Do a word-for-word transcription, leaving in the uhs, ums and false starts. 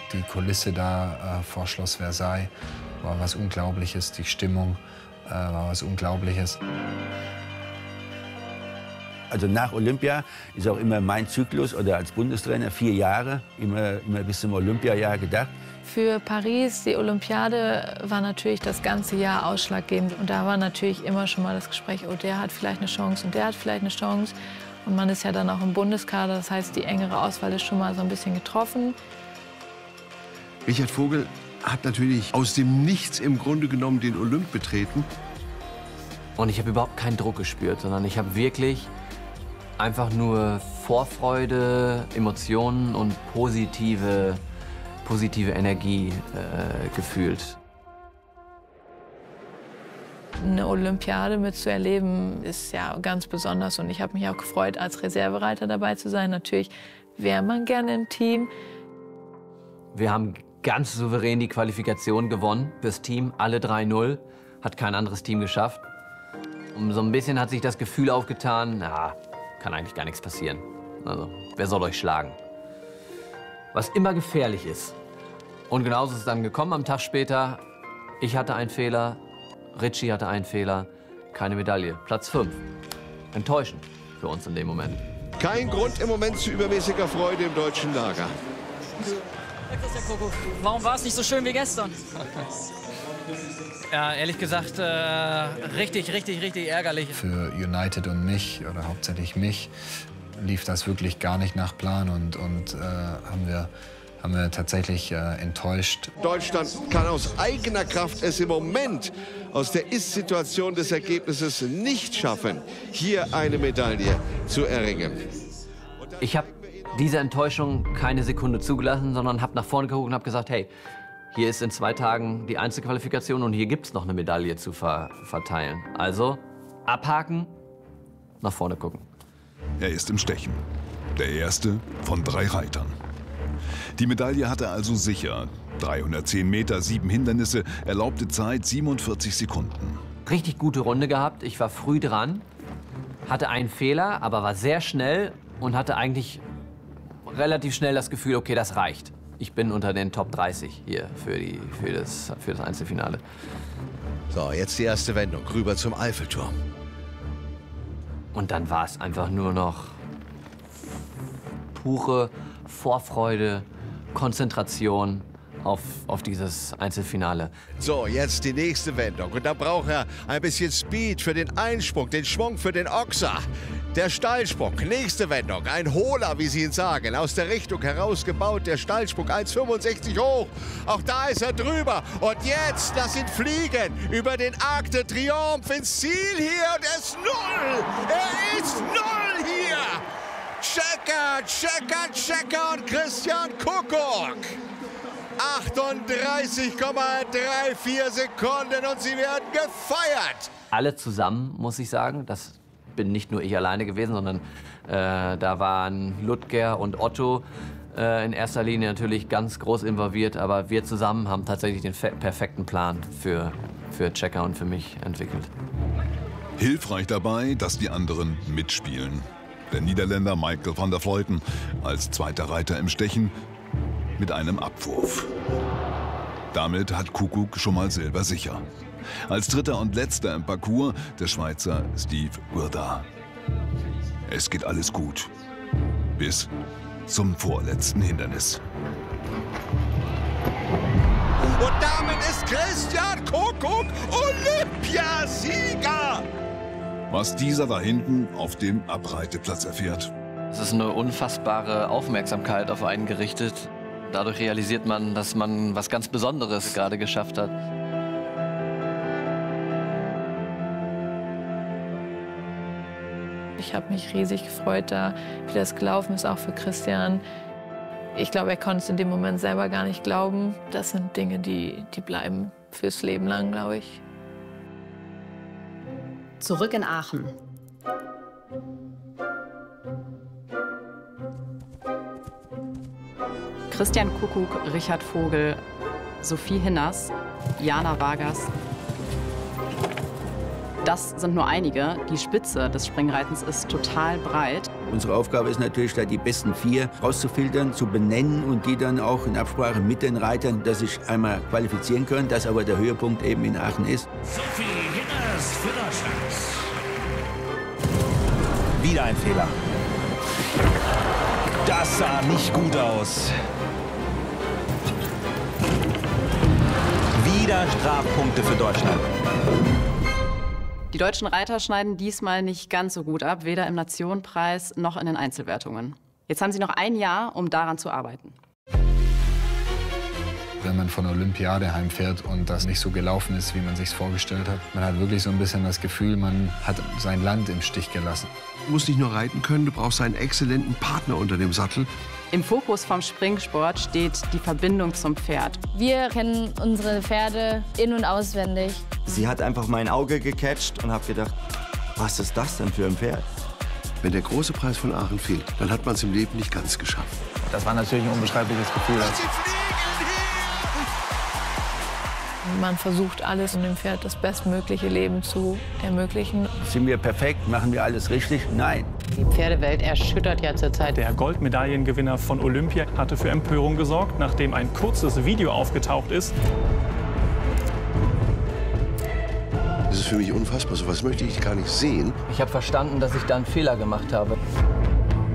Die Kulisse da äh, vor Schloss Versailles war was Unglaubliches. Die Stimmung äh, war was Unglaubliches. Also nach Olympia ist auch immer mein Zyklus oder als Bundestrainer vier Jahre, immer, immer bis zum Olympiajahr gedacht. Für Paris, die Olympiade, war natürlich das ganze Jahr ausschlaggebend. Und da war natürlich immer schon mal das Gespräch, oh, der hat vielleicht eine Chance und der hat vielleicht eine Chance. Und man ist ja dann auch im Bundeskader, das heißt, die engere Auswahl ist schon mal so ein bisschen getroffen. Richard Vogel hat natürlich aus dem Nichts im Grunde genommen den Olymp betreten. Und ich habe überhaupt keinen Druck gespürt, sondern ich habe wirklich einfach nur Vorfreude, Emotionen und positive, positive Energie äh, gefühlt. Eine Olympiade mitzuerleben ist ja ganz besonders und ich habe mich auch gefreut, als Reservereiter dabei zu sein. Natürlich wäre man gerne im Team. Wir haben ganz souverän die Qualifikation gewonnen fürs Team, alle drei null. Hat kein anderes Team geschafft. Und so ein bisschen hat sich das Gefühl aufgetan, na, kann eigentlich gar nichts passieren. Also, wer soll euch schlagen? Was immer gefährlich ist. Und genauso ist es dann gekommen am Tag später. Ich hatte einen Fehler, Richie hatte einen Fehler, keine Medaille. Platz fünf. Enttäuschend für uns in dem Moment. Kein Grund im Moment zu übermäßiger Freude im deutschen Lager. Herr Christian Kuckuck, warum war es nicht so schön wie gestern? Ja, ehrlich gesagt, äh, richtig, richtig, richtig ärgerlich. Für United und mich, oder hauptsächlich mich, lief das wirklich gar nicht nach Plan und, und äh, haben wir, haben wir tatsächlich äh, enttäuscht. Deutschland kann aus eigener Kraft es im Moment aus der Ist-Situation des Ergebnisses nicht schaffen, hier eine Medaille zu erringen. Ich habe diese Enttäuschung keine Sekunde zugelassen, sondern habe nach vorne geguckt und habe gesagt, hey, hier ist in zwei Tagen die Einzelqualifikation und hier gibt es noch eine Medaille zu ver verteilen. Also abhaken, nach vorne gucken. Er ist im Stechen. Der erste von drei Reitern. Die Medaille hat er also sicher. dreihundertzehn Meter, sieben Hindernisse, erlaubte Zeit siebenundvierzig Sekunden. Richtig gute Runde gehabt. Ich war früh dran, hatte einen Fehler, aber war sehr schnell und hatte eigentlich relativ schnell das Gefühl, okay, das reicht. Ich bin unter den Top dreißig hier für, die, für, das, für das Einzelfinale. So, jetzt die erste Wendung, rüber zum Eiffelturm. Und dann war es einfach nur noch pure Vorfreude, Konzentration auf, auf dieses Einzelfinale. So, jetzt die nächste Wendung. Und da braucht er ein bisschen Speed für den Einsprung, den Schwung für den Ochser. Der Steilsprung, nächste Wendung, ein Hohler, wie Sie ihn sagen, aus der Richtung herausgebaut, der Steilsprung eins Komma fünfundsechzig hoch. Auch da ist er drüber. Und jetzt lass ihn fliegen über den Arc de Triomphe ins Ziel hier. Und er ist null. Er ist null hier. Checker, Checker, Checker und Christian Kuckuck. achtunddreißig Komma vierunddreißig Sekunden und sie werden gefeiert. Alle zusammen, muss ich sagen. Das bin nicht nur ich alleine gewesen, sondern äh, da waren Ludger und Otto äh, in erster Linie natürlich ganz groß involviert. Aber wir zusammen haben tatsächlich den perfekten Plan für, für Checker und für mich entwickelt. Hilfreich dabei, dass die anderen mitspielen. Der Niederländer Michael van der Vleuten als zweiter Reiter im Stechen mit einem Abwurf. Damit hat Kuckuck schon mal Silber sicher. Als dritter und letzter im Parcours der Schweizer Steve Guerda. Es geht alles gut. Bis zum vorletzten Hindernis. Und damit ist Christian Kuckuck Olympiasieger! Was dieser da hinten auf dem Abreiteplatz erfährt. Es ist eine unfassbare Aufmerksamkeit auf einen gerichtet. Dadurch realisiert man, dass man was ganz Besonderes gerade geschafft hat. Ich habe mich riesig gefreut, da wie das gelaufen ist, auch für Christian. Ich glaube, er konnte es in dem Moment selber gar nicht glauben. Das sind Dinge, die, die bleiben fürs Leben lang, glaube ich. Zurück in Aachen. Christian Kuckuck, Richard Vogel, Sophie Hinners, Jana Vargas. Das sind nur einige. Die Spitze des Springreitens ist total breit. Unsere Aufgabe ist natürlich, da die besten vier rauszufiltern, zu benennen und die dann auch in Absprache mit den Reitern, dass sich einmal qualifizieren können, dass aber der Höhepunkt eben in Aachen ist. Sophie Hinners für Deutschland. Wieder ein Fehler. Das sah nicht gut aus. Wieder Strafpunkte für Deutschland. Die deutschen Reiter schneiden diesmal nicht ganz so gut ab, weder im Nationenpreis noch in den Einzelwertungen. Jetzt haben sie noch ein Jahr, um daran zu arbeiten. Wenn man von der Olympiade heimfährt und das nicht so gelaufen ist, wie man sich vorgestellt hat, man hat wirklich so ein bisschen das Gefühl, man hat sein Land im Stich gelassen. Du musst nicht nur reiten können, du brauchst einen exzellenten Partner unter dem Sattel. Im Fokus vom Springsport steht die Verbindung zum Pferd. Wir kennen unsere Pferde in- und auswendig. Sie hat einfach mein Auge gecatcht und habe gedacht, was ist das denn für ein Pferd? Wenn der große Preis von Aachen fehlt, dann hat man es im Leben nicht ganz geschafft. Das war natürlich ein unbeschreibliches Gefühl. Man versucht alles, um dem Pferd das bestmögliche Leben zu ermöglichen. Sind wir perfekt? Machen wir alles richtig? Nein. Die Pferdewelt erschüttert ja zurzeit. Der Goldmedaillengewinner von Olympia hatte für Empörung gesorgt, nachdem ein kurzes Video aufgetaucht ist. Das ist für mich unfassbar. So was möchte ich gar nicht sehen. Ich habe verstanden, dass ich da einen Fehler gemacht habe.